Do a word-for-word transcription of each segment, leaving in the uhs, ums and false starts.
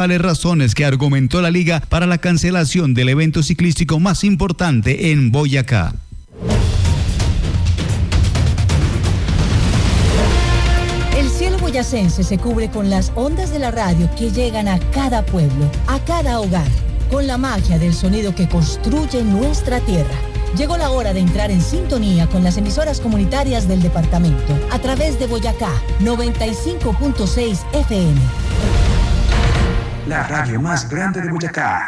principales razones que argumentó la liga para la cancelación del evento ciclístico más importante en Boyacá. El cielo boyacense se cubre con las ondas de la radio que llegan a cada pueblo, a cada hogar, con la magia del sonido que construye nuestra tierra. Llegó la hora de entrar en sintonía con las emisoras comunitarias del departamento a través de Boyacá noventa y cinco punto seis F M. La radio más grande de Boyacá.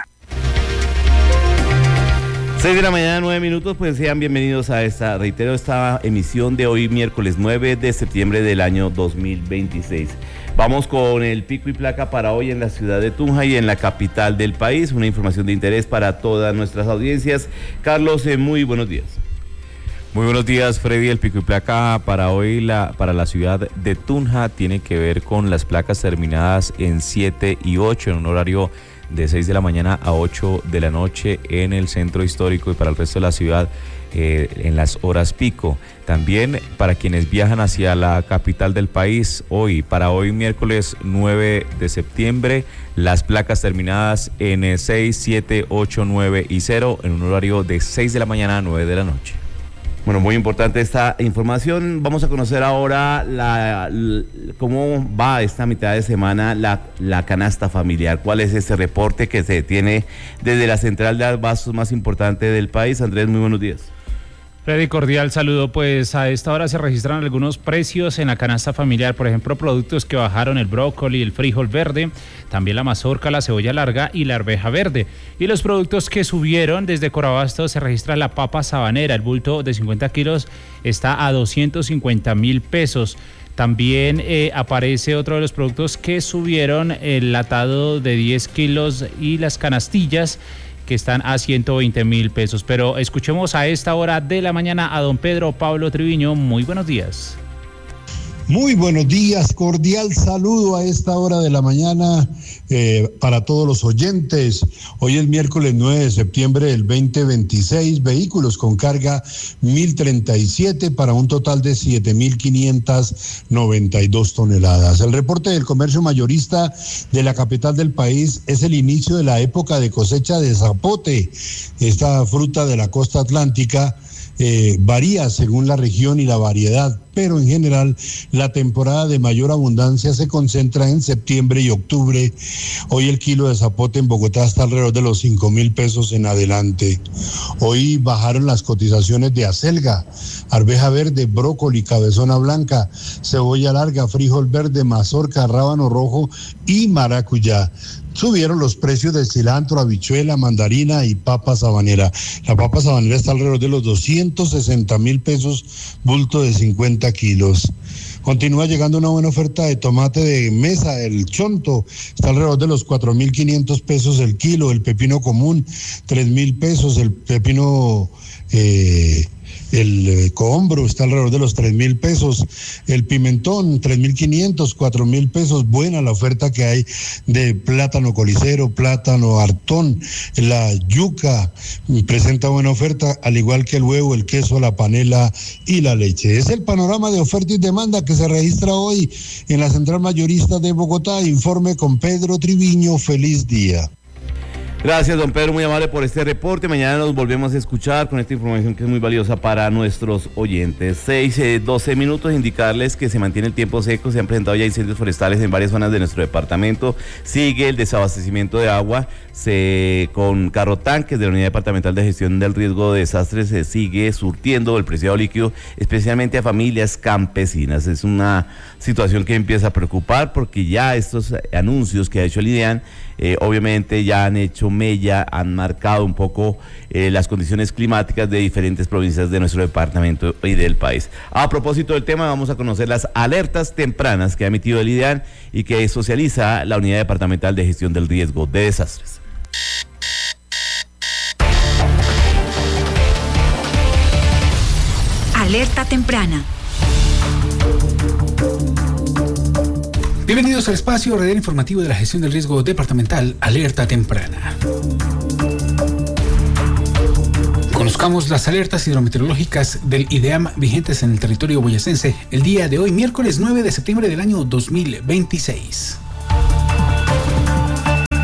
seis de la mañana, nueve minutos, pues sean bienvenidos a esta, reitero, esta emisión de hoy, miércoles nueve de septiembre del año dos mil veintiséis. Vamos con el pico y placa para hoy en la ciudad de Tunja y en la capital del país, una información de interés para todas nuestras audiencias. Carlos, eh, muy buenos días. Muy buenos días, Freddy. El pico y placa para hoy la, para la ciudad de Tunja tiene que ver con las placas terminadas en siete y ocho en un horario de seis de la mañana a ocho de la noche en el centro histórico y para el resto de la ciudad eh, en las horas pico. También para quienes viajan hacia la capital del país, hoy, para hoy miércoles nueve de septiembre, las placas terminadas en seis, siete, ocho, nueve y cero en un horario de seis de la mañana a nueve de la noche. Bueno, muy importante esta información. Vamos a conocer ahora la, la, cómo va esta mitad de semana la, la canasta familiar. ¿Cuál es ese reporte que se tiene desde la central de abastos más importante del país? Andrés, muy buenos días. Freddy, cordial saludo. Pues a esta hora se registran algunos precios en la canasta familiar, por ejemplo, productos que bajaron: el brócoli, el frijol verde, también la mazorca, la cebolla larga y la arveja verde. Y los productos que subieron desde Corabastos se registra la papa sabanera, el bulto de cincuenta kilos está a doscientos cincuenta mil pesos. También eh, aparece otro de los productos que subieron, el latado de diez kilos y las canastillas, que están a ciento veinte mil pesos. Pero escuchemos a esta hora de la mañana a don Pedro Pablo Triviño. Muy buenos días. Muy buenos días, cordial saludo a esta hora de la mañana eh, para todos los oyentes. Hoy es miércoles nueve de septiembre del veinte veintiséis, vehículos con carga mil treinta y siete para un total de siete mil quinientas noventa y dos toneladas. El reporte del comercio mayorista de la capital del país es el inicio de la época de cosecha de zapote, esta fruta de la costa atlántica. Eh, varía según la región y la variedad, pero en general la temporada de mayor abundancia se concentra en septiembre y octubre. Hoy el kilo de zapote en Bogotá está alrededor de los cinco mil pesos en adelante. Hoy bajaron las cotizaciones de acelga, arveja verde, brócoli, cabezona blanca, cebolla larga, frijol verde, mazorca, rábano rojo y maracuyá. Subieron los precios del cilantro, habichuela, mandarina y papa sabanera. La papa sabanera está alrededor de los doscientos sesenta mil pesos, bulto de cincuenta kilos. Continúa llegando una buena oferta de tomate de mesa, el chonto, está alrededor de los cuatro mil quinientos pesos el kilo, el pepino común, tres mil pesos, el pepino... Eh, El eh, cohombro está alrededor de los tres mil pesos, el pimentón tres mil quinientos, cuatro mil pesos. Buena la oferta que hay de plátano colicero, plátano hartón, la yuca presenta buena oferta, al igual que el huevo, el queso, la panela y la leche. Es el panorama de oferta y demanda que se registra hoy en la central mayorista de Bogotá. Informe con Pedro Triviño. Feliz día. Gracias, don Pedro, muy amable por este reporte. Mañana nos volvemos a escuchar con esta información que es muy valiosa para nuestros oyentes. seis, doce minutos, indicarles que se mantiene el tiempo seco, se han presentado ya incendios forestales en varias zonas de nuestro departamento, sigue el desabastecimiento de agua, se con carro tanques de la Unidad Departamental de Gestión del Riesgo de Desastres se sigue surtiendo el preciado líquido, especialmente a familias campesinas. Es una situación que empieza a preocupar porque ya estos anuncios que ha hecho el IDEAN Eh, obviamente ya han hecho mella, han marcado un poco eh, las condiciones climáticas de diferentes provincias de nuestro departamento y del país. A propósito del tema, vamos a conocer las alertas tempranas que ha emitido el IDEAN y que socializa la Unidad Departamental de Gestión del Riesgo de Desastres. Alerta temprana. Bienvenidos al espacio radial informativo de la gestión del riesgo departamental, Alerta Temprana. Conozcamos las alertas hidrometeorológicas del IDEAM vigentes en el territorio boyacense el día de hoy, miércoles nueve de septiembre del año dos mil veintiséis.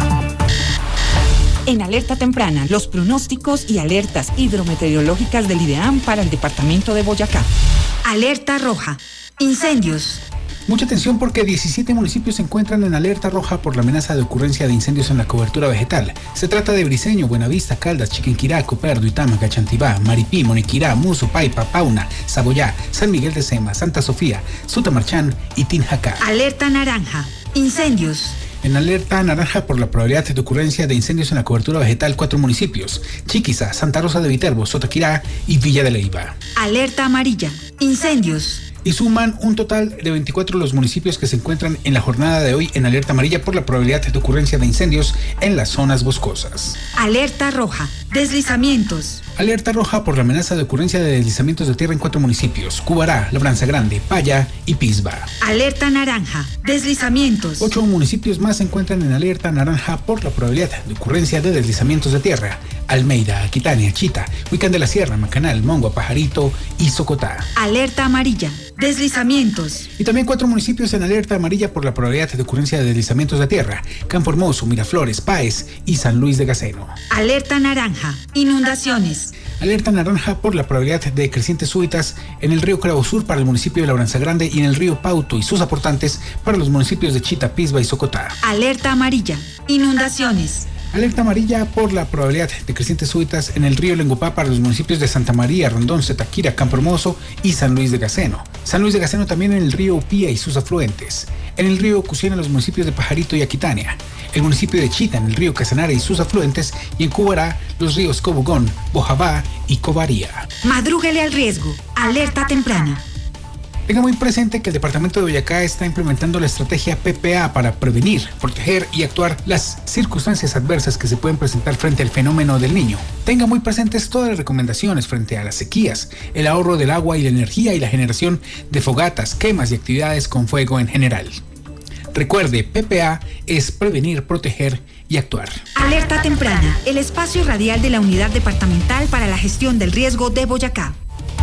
En Alerta Temprana, los pronósticos y alertas hidrometeorológicas del IDEAM para el departamento de Boyacá. Alerta roja. Incendios. Mucha atención porque diecisiete municipios se encuentran en alerta roja por la amenaza de ocurrencia de incendios en la cobertura vegetal. Se trata de Briceño, Buenavista, Caldas, Chiquinquirá, Copero, Duitama, Cachantibá, Maripí, Moniquirá, Muso, Paipa, Pauna, Saboyá, San Miguel de Sema, Santa Sofía, Sutamarchán y Tinjacá. Alerta naranja. Incendios. En alerta naranja por la probabilidad de ocurrencia de incendios en la cobertura vegetal, cuatro municipios: Chiquiza, Santa Rosa de Viterbo, Sotaquirá y Villa de Leyva. Alerta amarilla. Incendios. Y suman un total de veinticuatro los municipios que se encuentran en la jornada de hoy en alerta amarilla por la probabilidad de ocurrencia de incendios en las zonas boscosas. Alerta roja. Deslizamientos. Alerta roja por la amenaza de ocurrencia de deslizamientos de tierra en cuatro municipios: Cubará, Labranza Grande, Paya y Pisba. Alerta naranja. Deslizamientos. Ocho municipios más se encuentran en alerta naranja por la probabilidad de ocurrencia de deslizamientos de tierra: Almeida, Aquitania, Chita, Huicán de la Sierra, Macanal, Mongua, Pajarito y Socotá. Alerta amarilla. Deslizamientos. Y también cuatro municipios en alerta amarilla por la probabilidad de ocurrencia de deslizamientos de tierra: Campo Hermoso, Miraflores, Páez y San Luis de Gaceno. Alerta naranja. Inundaciones. Alerta naranja por la probabilidad de crecientes súbitas en el río Cravo Sur para el municipio de Labranza Grande y en el río Pauto y sus aportantes para los municipios de Chita, Pisba y Socotá. Alerta amarilla. Inundaciones. Alerta amarilla por la probabilidad de crecientes súbitas en el río Lengupá para los municipios de Santa María, Rondón, Setaquira, Campo Hermoso y San Luis de Gaceno. San Luis de Gaceno también en el río Upía y sus afluentes. En el río Cusiana los municipios de Pajarito y Aquitania. El municipio de Chita en el río Casanare y sus afluentes. Y en Cubará los ríos Cobogón, Bojabá y Covaría. Madrúguele al riesgo. Alerta temprana. Tenga muy presente que el departamento de Boyacá está implementando la estrategia P P A para prevenir, proteger y actuar las circunstancias adversas que se pueden presentar frente al fenómeno del Niño. Tenga muy presentes todas las recomendaciones frente a las sequías, el ahorro del agua y la energía y la generación de fogatas, quemas y actividades con fuego en general. Recuerde, P P A es prevenir, proteger y actuar. Alerta temprana, el espacio radial de la Unidad Departamental para la Gestión del Riesgo de Boyacá.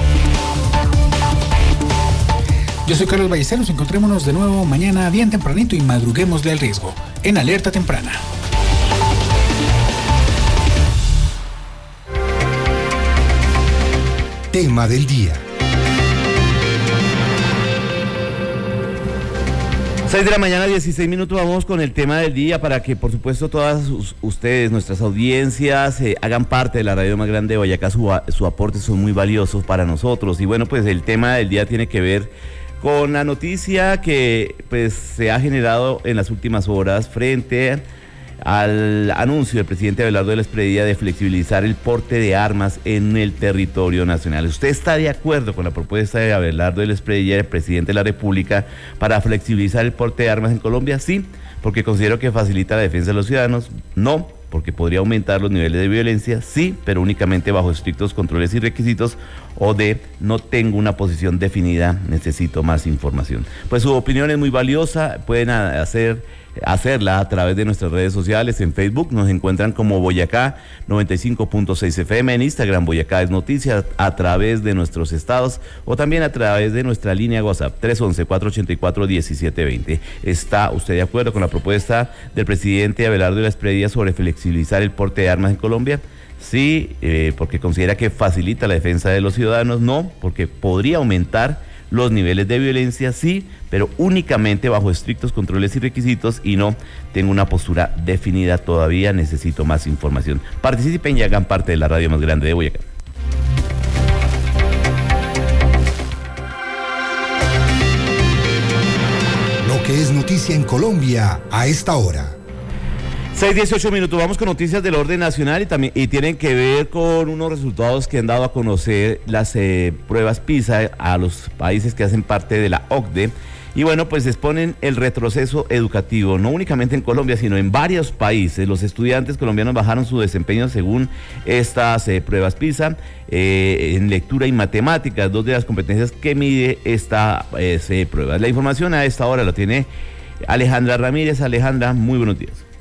Yo soy Carlos Ballesteros, encontrémonos de nuevo mañana bien tempranito y madruguémosle al riesgo en Alerta Temprana. Tema del día. seis de la mañana, dieciséis minutos, vamos con el tema del día para que por supuesto todas ustedes, nuestras audiencias, eh, hagan parte de la radio más grande de Boyacá. Su, su aporte son muy valiosos para nosotros y bueno, pues el tema del día tiene que ver con la noticia que pues se ha generado en las últimas horas frente al anuncio del presidente Abelardo de la Espriella de flexibilizar el porte de armas en el territorio nacional. ¿Usted está de acuerdo con la propuesta de Abelardo de la Espriella, el presidente de la República, para flexibilizar el porte de armas en Colombia? Sí, porque considero que facilita la defensa de los ciudadanos. No, porque podría aumentar los niveles de violencia. Sí, pero únicamente bajo estrictos controles y requisitos. O de no tengo una posición definida, necesito más información. Pues su opinión es muy valiosa, pueden hacer hacerla a través de nuestras redes sociales. En Facebook nos encuentran como Boyacá noventa y cinco punto seis F M, en Instagram Boyacá es Noticias, a través de nuestros estados o también a través de nuestra línea WhatsApp tres once, cuatro ochenta y cuatro, diecisiete veinte. ¿Está usted de acuerdo con la propuesta del presidente Abelardo de la Espriella sobre flexibilizar el porte de armas en Colombia? Sí, eh, porque considera que facilita la defensa de los ciudadanos. No, porque podría aumentar los niveles de violencia. Sí, pero únicamente bajo estrictos controles y requisitos. Y no tengo una postura definida todavía, necesito más información. Participen y hagan parte de la radio más grande de Boyacá. Lo que es noticia en Colombia a esta hora. seis dieciocho minutos, vamos con noticias del orden nacional y también y tienen que ver con unos resultados que han dado a conocer las eh, pruebas PISA a los países que hacen parte de la O C D E. Y bueno, pues exponen el retroceso educativo, no únicamente en Colombia, sino en varios países. Los estudiantes colombianos bajaron su desempeño según estas eh, pruebas PISA eh, en lectura y matemáticas, dos de las competencias que mide esta eh, prueba. La información a esta hora la tiene Alejandra Ramírez. Alejandra, muy buenos días.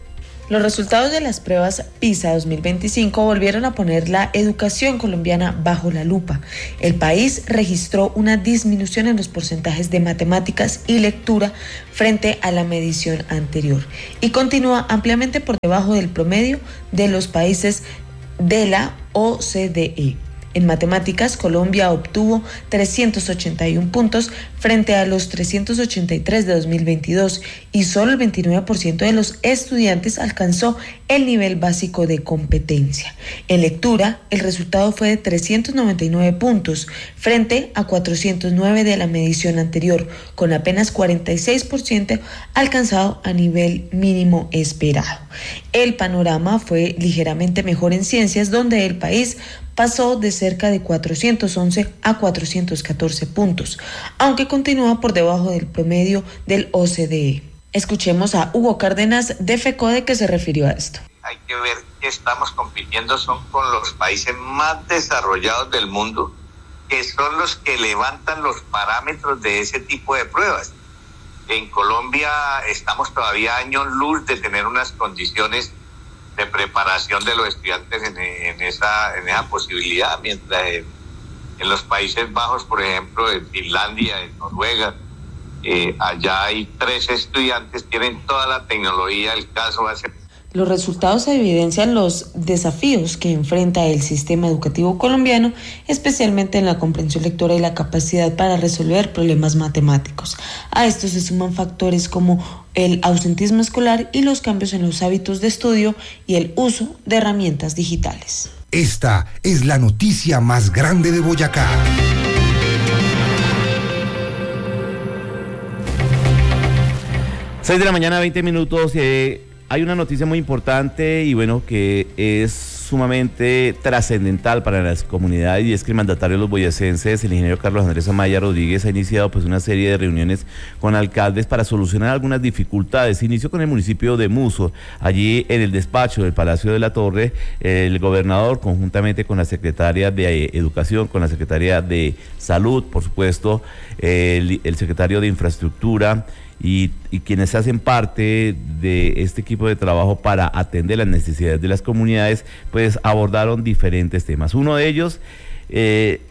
Los resultados de las pruebas PISA dos mil veinticinco volvieron a poner la educación colombiana bajo la lupa. El país registró una disminución en los porcentajes de matemáticas y lectura frente a la medición anterior y continúa ampliamente por debajo del promedio de los países de la O C D E. En matemáticas, Colombia obtuvo trescientos ochenta y uno puntos frente a los trescientos ochenta y tres de dos mil veintidós y solo el veintinueve por ciento de los estudiantes alcanzó el nivel básico de competencia. En lectura, el resultado fue de trescientos noventa y nueve puntos frente a cuatrocientos nueve de la medición anterior, con apenas cuarenta y seis por ciento alcanzado a nivel mínimo esperado. El panorama fue ligeramente mejor en ciencias, donde el país pasó de cerca de cuatrocientos once a cuatrocientos catorce puntos, aunque continúa por debajo del promedio del O C D E. Escuchemos a Hugo Cárdenas de FECODE, que se refirió a esto. Hay que ver que estamos compitiendo son con los países más desarrollados del mundo, que son los que levantan los parámetros de ese tipo de pruebas. En Colombia estamos todavía años luz de tener unas condiciones de preparación de los estudiantes en, en, esa, en esa posibilidad, mientras en, en los Países Bajos, por ejemplo, en Finlandia, en Noruega, eh, allá hay tres estudiantes, tienen toda la tecnología, el caso va a ser... Los resultados evidencian los desafíos que enfrenta el sistema educativo colombiano, especialmente en la comprensión lectora y la capacidad para resolver problemas matemáticos. A esto se suman factores como el ausentismo escolar y los cambios en los hábitos de estudio y el uso de herramientas digitales. Esta es la noticia más grande de Boyacá. seis de la mañana, veinte minutos. Eh, hay una noticia muy importante y bueno, que es sumamente trascendental para las comunidades, y es que el mandatario de los boyacenses, el ingeniero Carlos Andrés Amaya Rodríguez, ha iniciado pues una serie de reuniones con alcaldes para solucionar algunas dificultades. Inició con el municipio de Muso. Allí en el despacho del Palacio de la Torre, el gobernador, conjuntamente con la secretaria de Educación, con la secretaria de Salud, por supuesto, el, el secretario de Infraestructura, Y, y quienes hacen parte de este equipo de trabajo para atender las necesidades de las comunidades, pues abordaron diferentes temas. Uno de ellos, eh,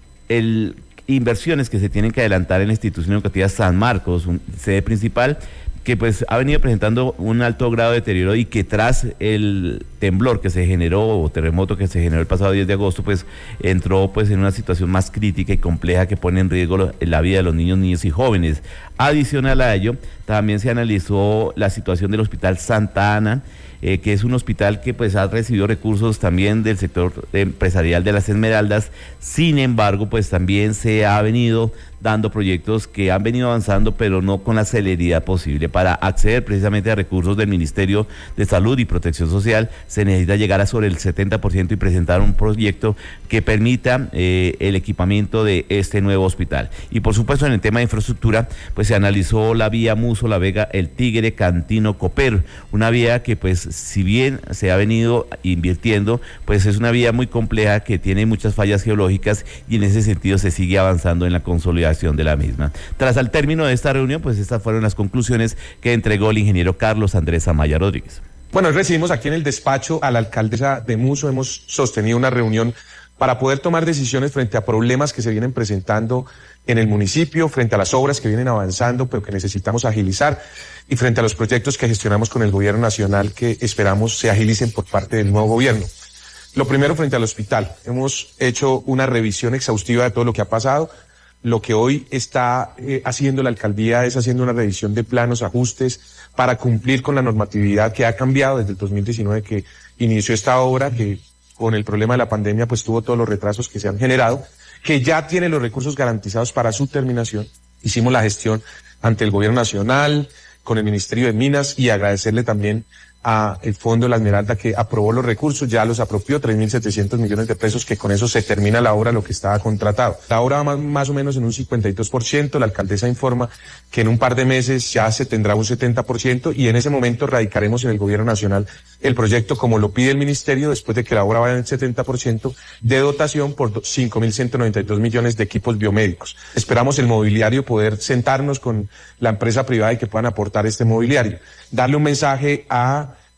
el inversiones que se tienen que adelantar en la institución educativa San Marcos, un, sede principal, que pues ha venido presentando un alto grado de deterioro y que tras el temblor que se generó o terremoto que se generó el pasado diez de agosto, pues entró pues en una situación más crítica y compleja que pone en riesgo la vida de los niños, niños y jóvenes. Adicional a ello, también se analizó la situación del Hospital Santa Ana, eh, que es un hospital que pues ha recibido recursos también del sector empresarial de las Esmeraldas. Sin embargo, pues también se ha venido dando proyectos que han venido avanzando, pero no con la celeridad posible. Para acceder precisamente a recursos del Ministerio de Salud y Protección Social, se necesita llegar a sobre el setenta por ciento y presentar un proyecto que permita eh, el equipamiento de este nuevo hospital. Y por supuesto, en el tema de infraestructura, pues se analizó la vía Muso, La Vega, El Tigre, Cantino, Copero, una vía que pues si bien se ha venido invirtiendo, pues es una vía muy compleja que tiene muchas fallas geológicas, y en ese sentido se sigue avanzando en la consolidación de la misma. Tras el término de esta reunión, pues estas fueron las conclusiones que entregó el ingeniero Carlos Andrés Amaya Rodríguez. Bueno, hoy recibimos aquí en el despacho a la alcaldesa de Muso. Hemos sostenido una reunión para poder tomar decisiones frente a problemas que se vienen presentando en el municipio, frente a las obras que vienen avanzando pero que necesitamos agilizar, y frente a los proyectos que gestionamos con el gobierno nacional que esperamos se agilicen por parte del nuevo gobierno. Lo primero, frente al hospital. Hemos hecho una revisión exhaustiva de todo lo que ha pasado. Lo que hoy está eh, haciendo la alcaldía es haciendo una revisión de planos, ajustes, para cumplir con la normatividad que ha cambiado desde el dos mil diecinueve que inició esta obra, que con el problema de la pandemia pues tuvo todos los retrasos que se han generado, que ya tiene los recursos garantizados para su terminación. Hicimos la gestión ante el gobierno nacional, con el Ministerio de Minas, y agradecerle también a el Fondo La Esmeralda, que aprobó los recursos, ya los apropió, tres mil setecientos millones de pesos, que con eso se termina la obra, lo que estaba contratado. La obra va más, más o menos en un cincuenta y dos por ciento, la alcaldesa informa que en un par de meses ya se tendrá un setenta por ciento, y en ese momento radicaremos en el gobierno nacional el proyecto como lo pide el ministerio, después de que la obra vaya en el setenta por ciento de dotación por cinco mil ciento noventa y dos millones de equipos biomédicos. Esperamos el mobiliario poder sentarnos con la empresa privada y que puedan aportar este mobiliario. Darle un mensaje a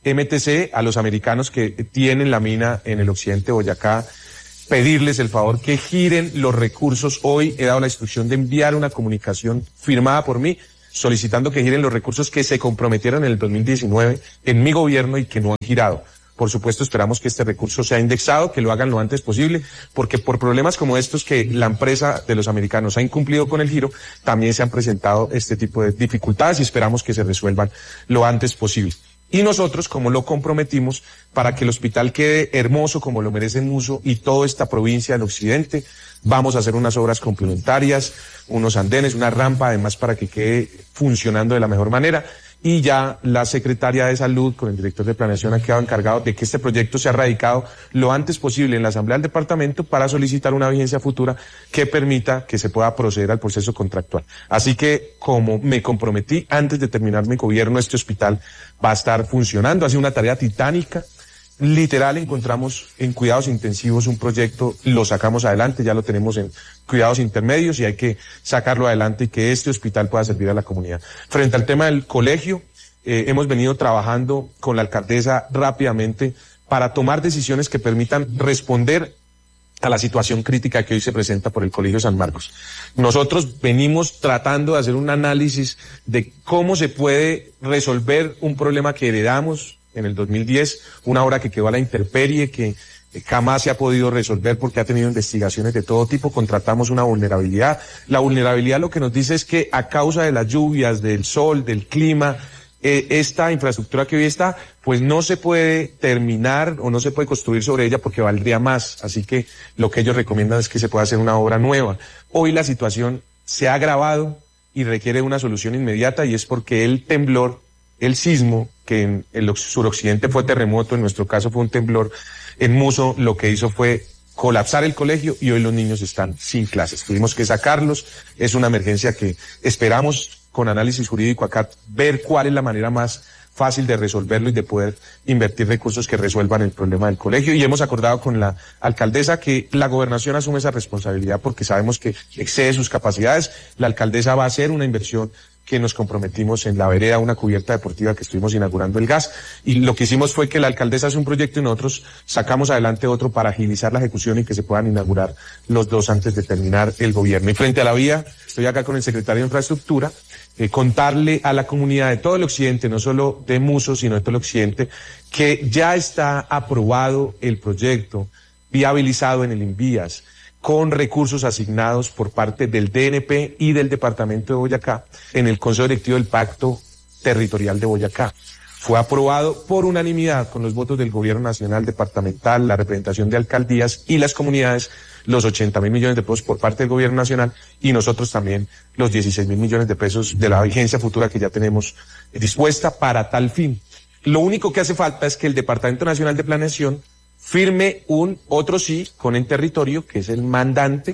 M T C, a los americanos que tienen la mina en el occidente de Boyacá, pedirles el favor que giren los recursos. Hoy he dado la instrucción de enviar una comunicación firmada por mí solicitando que giren los recursos que se comprometieron en el dos mil diecinueve en mi gobierno y que no han girado. Por supuesto, esperamos que este recurso sea indexado, que lo hagan lo antes posible, porque por problemas como estos que la empresa de los americanos ha incumplido con el giro, también se han presentado este tipo de dificultades y esperamos que se resuelvan lo antes posible. Y nosotros, como lo comprometimos, para que el hospital quede hermoso como lo merece Muso y toda esta provincia del occidente, vamos a hacer unas obras complementarias, unos andenes, una rampa, además para que quede funcionando de la mejor manera. Y ya la secretaria de Salud con el director de Planeación ha quedado encargado de que este proyecto sea radicado lo antes posible en la Asamblea del Departamento para solicitar una vigencia futura que permita que se pueda proceder al proceso contractual. Así que, como me comprometí antes de terminar mi gobierno, este hospital va a estar funcionando. Ha sido una tarea titánica. Literal, encontramos en cuidados intensivos un proyecto, lo sacamos adelante, ya lo tenemos en cuidados intermedios y hay que sacarlo adelante y que este hospital pueda servir a la comunidad. Frente al tema del colegio, eh, hemos venido trabajando con la alcaldesa rápidamente para tomar decisiones que permitan responder a la situación crítica que hoy se presenta por el Colegio San Marcos. Nosotros venimos tratando de hacer un análisis de cómo se puede resolver un problema que heredamos en el dos mil diez, una obra que quedó a la intemperie, que jamás se ha podido resolver porque ha tenido investigaciones de todo tipo. Contratamos una vulnerabilidad. La vulnerabilidad lo que nos dice es que a causa de las lluvias, del sol, del clima, eh, esta infraestructura que hoy está, pues no se puede terminar o no se puede construir sobre ella porque valdría más. Así que lo que ellos recomiendan es que se pueda hacer una obra nueva. Hoy la situación se ha agravado y requiere una solución inmediata, y es porque el temblor, el sismo, que en el suroccidente fue terremoto, en nuestro caso fue un temblor, en Muso lo que hizo fue colapsar el colegio y hoy los niños están sin clases. Tuvimos que sacarlos, es una emergencia que esperamos con análisis jurídico acá ver cuál es la manera más fácil de resolverlo y de poder invertir recursos que resuelvan el problema del colegio. Y hemos acordado con la alcaldesa que la gobernación asume esa responsabilidad porque sabemos que excede sus capacidades. La alcaldesa va a hacer una inversión que nos comprometimos en la vereda, una cubierta deportiva que estuvimos inaugurando el gas, y lo que hicimos fue que la alcaldesa hace un proyecto y nosotros sacamos adelante otro para agilizar la ejecución y que se puedan inaugurar los dos antes de terminar el gobierno. Y frente a la vía, estoy acá con el secretario de Infraestructura, eh, contarle a la comunidad de todo el occidente, no solo de Muso, sino de todo el occidente, que ya está aprobado el proyecto, viabilizado en el INVIAS, con recursos asignados por parte del D N P y del Departamento de Boyacá en el Consejo Directivo del Pacto Territorial de Boyacá. Fue aprobado por unanimidad con los votos del Gobierno Nacional, Departamental, la representación de alcaldías y las comunidades, los ochenta mil millones de pesos por parte del Gobierno Nacional y nosotros también los dieciséis mil millones de pesos de la vigencia futura que ya tenemos dispuesta para tal fin. Lo único que hace falta es que el Departamento Nacional de Planeación firme un otro sí con el territorio, que es el mandante,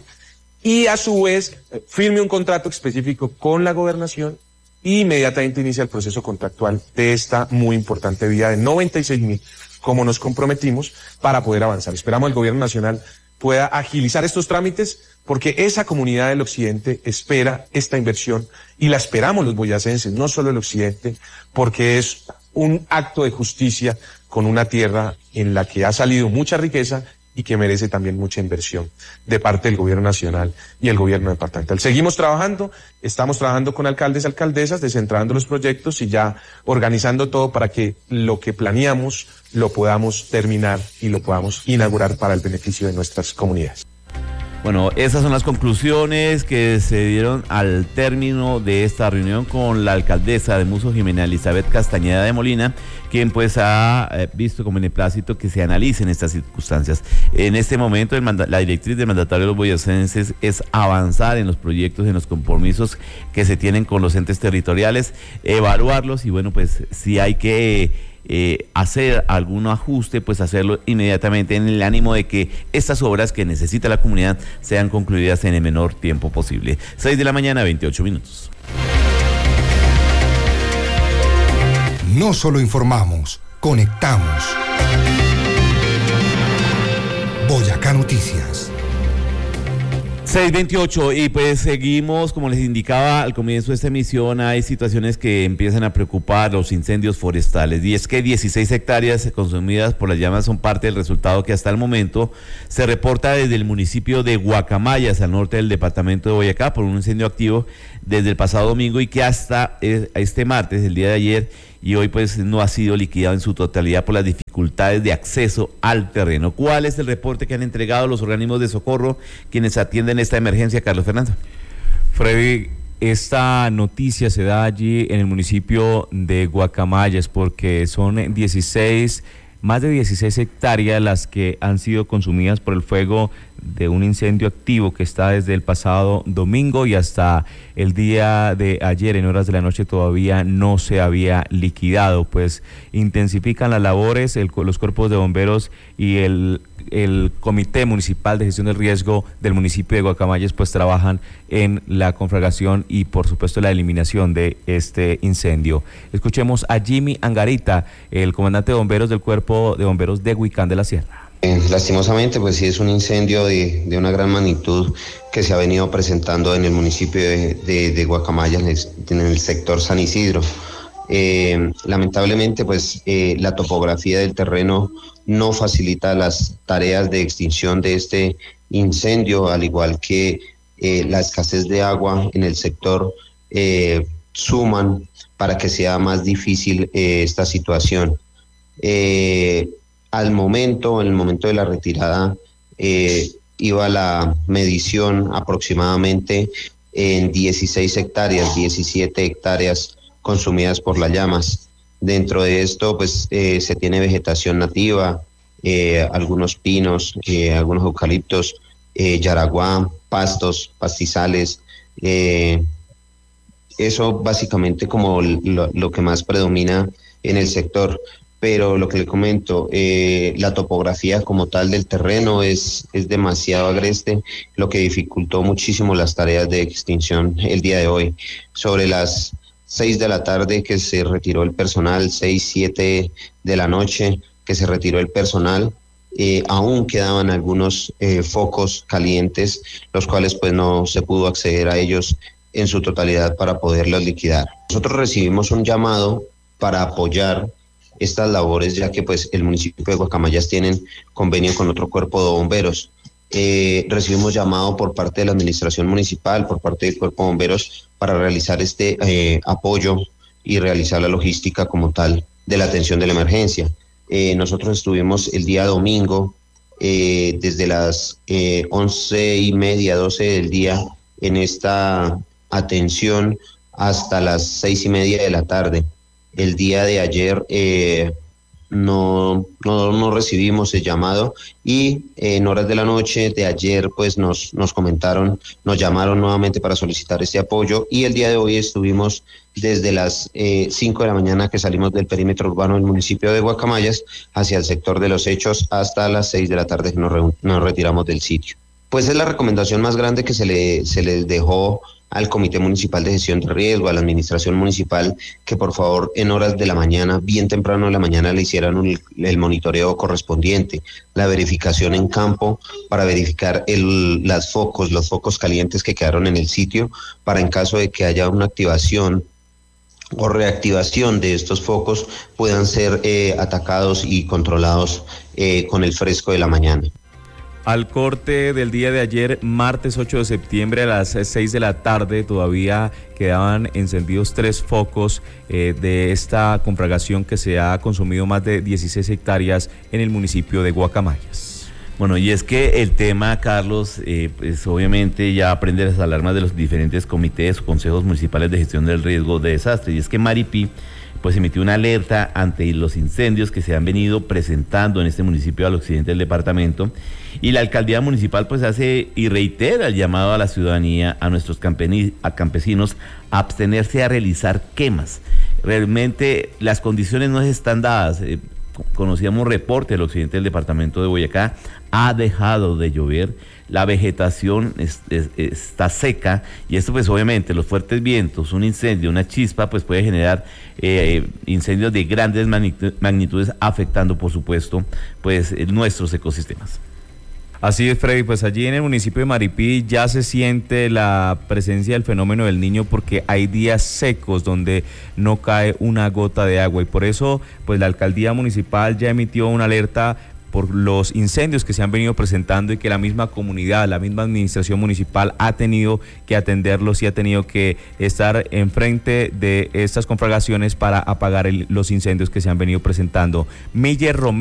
y a su vez firme un contrato específico con la gobernación e inmediatamente inicia el proceso contractual de esta muy importante vía de noventa y seis mil, como nos comprometimos, para poder avanzar. Esperamos el gobierno nacional pueda agilizar estos trámites porque esa comunidad del occidente espera esta inversión y la esperamos los boyacenses, no solo el occidente, porque es un acto de justicia con una tierra en la que ha salido mucha riqueza y que merece también mucha inversión de parte del gobierno nacional y el gobierno departamental. Seguimos trabajando, estamos trabajando con alcaldes y alcaldesas, descentrando los proyectos y ya organizando todo para que lo que planeamos lo podamos terminar y lo podamos inaugurar para el beneficio de nuestras comunidades. Bueno, esas son las conclusiones que se dieron al término de esta reunión con la alcaldesa de Muso, Jimena Elizabeth Castañeda de Molina, quien pues ha eh, visto como beneplácito que se analicen estas circunstancias. En este momento el manda- la directriz del mandatario de los boyacenses es avanzar en los proyectos, en los compromisos que se tienen con los entes territoriales, evaluarlos y bueno, pues si hay que Eh, hacer algún ajuste, pues hacerlo inmediatamente en el ánimo de que estas obras que necesita la comunidad sean concluidas en el menor tiempo posible. seis de la mañana, veintiocho minutos. No solo informamos, conectamos. Boyacá Noticias. seis veintiocho y pues seguimos, como les indicaba al comienzo de esta emisión, hay situaciones que empiezan a preocupar, los incendios forestales, y es que dieciséis hectáreas consumidas por las llamas son parte del resultado que hasta el momento se reporta desde el municipio de Guacamayas, al norte del departamento de Boyacá, por un incendio activo desde el pasado domingo y que hasta este martes, el día de ayer y hoy, pues no ha sido liquidado en su totalidad por las dificultades de acceso al terreno. ¿Cuál es el reporte que han entregado los organismos de socorro quienes atienden esta emergencia, Carlos Fernando? Freddy, esta noticia se da allí en el municipio de Guacamayas porque son dieciséis, más de dieciséis hectáreas las que han sido consumidas por el fuego de un incendio activo que está desde el pasado domingo y hasta el día de ayer en horas de la noche todavía no se había liquidado, pues intensifican las labores, el, los cuerpos de bomberos y el, el Comité Municipal de Gestión del Riesgo del municipio de Guacamayas pues trabajan en la conflagración y por supuesto la eliminación de este incendio. Escuchemos a Jimmy Angarita, el comandante de bomberos del Cuerpo de Bomberos de Huicán de la Sierra. Eh, lastimosamente, pues sí es un incendio de, de una gran magnitud que se ha venido presentando en el municipio de, de, de Guacamayas, en el, en el sector San Isidro. Eh, lamentablemente, pues eh, la topografía del terreno no facilita las tareas de extinción de este incendio, al igual que eh, la escasez de agua en el sector eh, suman para que sea más difícil eh, esta situación. Eh, Al momento, en el momento de la retirada, eh, iba la medición aproximadamente en dieciséis hectáreas, diecisiete hectáreas consumidas por las llamas. Dentro de esto, pues, eh, se tiene vegetación nativa, eh, algunos pinos, eh, algunos eucaliptos, eh, yaraguá, pastos, pastizales. Eh, eso básicamente como lo, lo que más predomina en el sector. Pero lo que le comento, eh, la topografía como tal del terreno es, es demasiado agreste, lo que dificultó muchísimo las tareas de extinción el día de hoy. Sobre las seis de la tarde que se retiró el personal, seis, siete de la noche que se retiró el personal, eh, aún quedaban algunos eh, focos calientes, los cuales pues no se pudo acceder a ellos en su totalidad para poderlos liquidar. Nosotros recibimos un llamado para apoyar estas labores, ya que pues el municipio de Guacamayas tienen convenio con otro cuerpo de bomberos. Eh, recibimos llamado por parte de la administración municipal, por parte del cuerpo de bomberos, para realizar este eh, apoyo y realizar la logística como tal de la atención de la emergencia. Eh, nosotros estuvimos el día domingo eh, desde las eh, once y media, doce del día en esta atención hasta las seis y media de la tarde. El día de ayer eh, no, no, no recibimos el llamado y eh, en horas de la noche de ayer pues nos, nos comentaron, nos llamaron nuevamente para solicitar este apoyo y el día de hoy estuvimos desde las eh, cinco de la mañana que salimos del perímetro urbano del municipio de Guacamayas hacia el sector de los hechos hasta las seis de la tarde que nos, re, nos retiramos del sitio. Pues es la recomendación más grande que se le, se les dejó al Comité Municipal de Gestión de Riesgo, a la Administración Municipal, que por favor en horas de la mañana, bien temprano de la mañana, le hicieran un, el monitoreo correspondiente, la verificación en campo para verificar el, las focos, los focos calientes que quedaron en el sitio, para en caso de que haya una activación o reactivación de estos focos, puedan ser eh, atacados y controlados eh, con el fresco de la mañana. Al corte del día de ayer, martes ocho de septiembre a las seis de la tarde, todavía quedaban encendidos tres focos eh, de esta conflagración que se ha consumido más de dieciséis hectáreas en el municipio de Guacamayas. Bueno, y es que el tema, Carlos, eh, pues obviamente ya aprende las alarmas de los diferentes comités o consejos municipales de gestión del riesgo de desastre, y es que Maripí pues emitió una alerta ante los incendios que se han venido presentando en este municipio al occidente del departamento, y la alcaldía municipal pues hace y reitera el llamado a la ciudadanía, a nuestros campeni- a campesinos, a abstenerse a realizar quemas. Realmente las condiciones no están dadas. Eh, conocíamos reporte del occidente del departamento de Boyacá, ha dejado de llover, la vegetación es, es, está seca, y esto pues obviamente los fuertes vientos, un incendio, una chispa pues puede generar eh, incendios de grandes magnitudes, afectando por supuesto pues nuestros ecosistemas. Así es, Freddy, pues allí en el municipio de Maripí ya se siente la presencia del fenómeno del Niño porque hay días secos donde no cae una gota de agua y por eso pues la alcaldía municipal ya emitió una alerta por los incendios que se han venido presentando y que la misma comunidad, la misma administración municipal ha tenido que atenderlos y ha tenido que estar enfrente de estas conflagraciones para apagar el, los incendios que se han venido presentando. Miller Romero